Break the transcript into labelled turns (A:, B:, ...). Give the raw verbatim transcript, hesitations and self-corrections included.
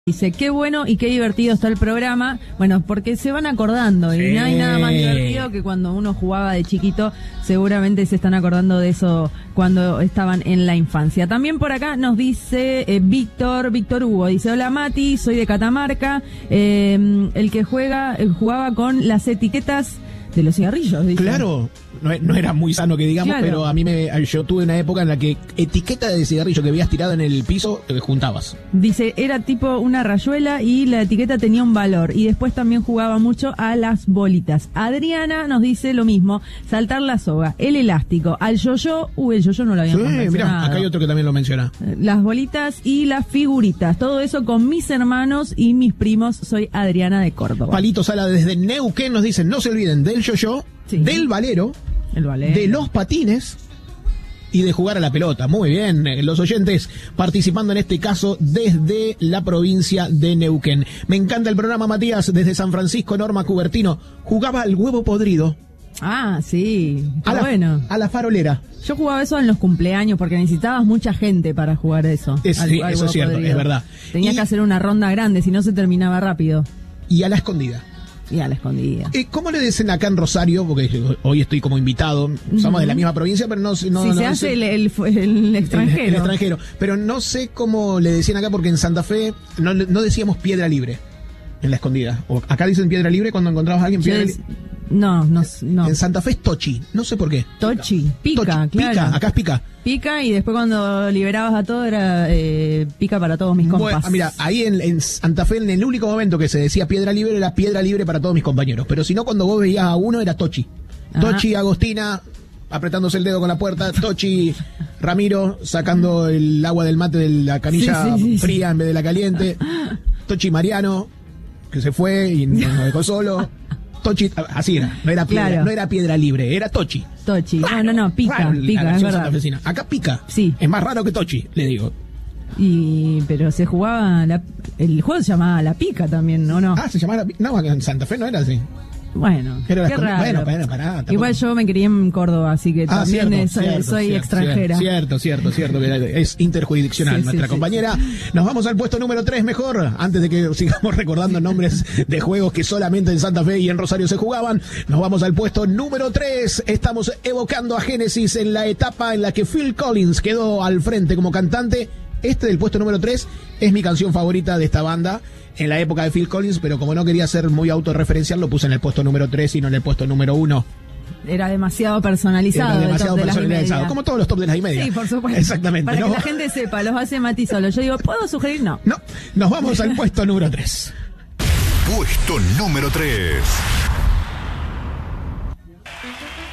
A: Dice, qué bueno y qué divertido está el programa. Bueno, porque se van acordando, y
B: sí.
A: no hay nada más divertido que cuando uno jugaba de chiquito. Seguramente se están acordando de eso cuando estaban en la infancia. También por acá nos dice eh, Víctor, Víctor Hugo, dice, hola Mati, soy de Catamarca, eh, el que juega, eh, jugaba con las etiquetas de los cigarrillos, dice.
B: Claro, no, no era muy sano que digamos, claro. Pero a mí me, yo tuve una época en la que etiqueta de cigarrillo que habías tirado en el piso, te juntabas.
A: Dice, era tipo una rayuela y la etiqueta tenía un valor. Y después también jugaba mucho a las bolitas. Adriana nos dice lo mismo, saltar la soga, el elástico, al yo-yo, uy, el yo-yo no lo habíamos mencionado.
B: Mirá, acá hay otro que también lo menciona.
A: Las bolitas y las figuritas, todo eso con mis hermanos y mis primos. Soy Adriana de Córdoba.
B: Palito Sala desde Neuquén nos dice, no se olviden del yo-yo, sí. del valero,
A: el valero,
B: de los patines y de jugar a la pelota. Muy bien, los oyentes participando en este caso desde la provincia de Neuquén. Me encanta el programa, Matías, desde San Francisco. Norma Cubertino jugaba al huevo podrido.
A: Ah, sí,
B: a la,
A: bueno.
B: A la farolera.
A: Yo jugaba eso en los cumpleaños porque necesitabas mucha gente para jugar eso.
B: Es,
A: al,
B: sí,
A: al
B: eso es cierto,
A: podrido.
B: es verdad.
A: Tenías
B: y,
A: que hacer una ronda grande, si no se terminaba rápido.
B: Y a la escondida.
A: Y a la escondida.
B: Eh, ¿Cómo le dicen acá en Rosario? Porque hoy estoy como invitado. Somos uh-huh. de la misma provincia, pero no, no
A: sí,
B: no,
A: se
B: no
A: hace
B: sé.
A: El, el, el extranjero.
B: El, el extranjero. Pero no sé cómo le decían acá, porque en Santa Fe no, no decíamos piedra libre en la escondida. O acá dicen piedra libre cuando encontrabas a alguien piedra libre.
A: No, no, no.
B: En Santa Fe es tochi, no sé por qué.
A: Tochi, pica,
B: tochi,
A: claro.
B: Pica, acá es pica.
A: Pica y después cuando liberabas a todo era eh, pica para todos mis compas.
B: Bueno, mira, ahí en, en Santa Fe, en el único momento que se decía piedra libre, era piedra libre para todos mis compañeros. Pero si no, cuando vos veías a uno, era tochi. Ajá. Tochi, Agostina, apretándose el dedo con la puerta. Tochi, Ramiro, sacando el agua del mate de la canilla sí, sí, sí, fría sí. en vez de la caliente. Tochi, Mariano, que se fue y nos dejó solo. Tochi, así era, no era piedra, claro. no era piedra libre, era tochi.
A: Tochi, no, no, no, pica, raro, pica, es verdad.
B: Acá pica,
A: sí.
B: Es más raro que tochi, le digo.
A: Y, pero se jugaba, la, el juego se llamaba La Pica también, ¿no? no?
B: Ah, se llamaba La Pica, no, en Santa Fe no era así.
A: Bueno,
B: era
A: qué raro.
B: Bueno, para, para,
A: igual yo me crié en Córdoba, así que ah, también cierto, es,
B: cierto,
A: soy
B: cierto,
A: extranjera.
B: Cierto, cierto, cierto, es interjurisdiccional sí, nuestra sí, compañera. Sí, sí. Nos vamos al puesto número tres mejor, antes de que sigamos recordando nombres de juegos que solamente en Santa Fe y en Rosario se jugaban. Nos vamos al puesto número tres. Estamos evocando a Genesis en la etapa en la que Phil Collins quedó al frente como cantante. Este del puesto número tres es mi canción favorita de esta banda en la época de Phil Collins, pero como no quería ser muy autorreferencial, lo puse en el puesto número tres y no en el puesto número uno.
A: Era demasiado personalizado.
B: Era demasiado
A: de
B: personalizado, como todos los top de las y media.
A: Sí, por supuesto.
B: Exactamente.
A: Para
B: ¿no?
A: que la gente sepa, los hace Mati solo. Yo digo, ¿puedo sugerir? No.
B: No, nos vamos al puesto número tres.
C: Puesto número tres.